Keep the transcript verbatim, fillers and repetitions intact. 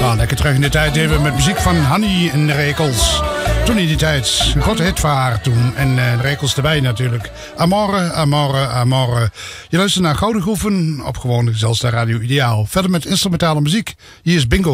gaan lekker terug in de tijd even met muziek van Hanny en de Rekels. Toen in die tijd, een grote hit voor haar toen. En uh, de Rekels erbij natuurlijk. Amore, amore, amore. Je luistert naar Gouden Groeven op gewone Zelstar Radio Ideaal. Verder met instrumentale muziek. Hier is Bingo.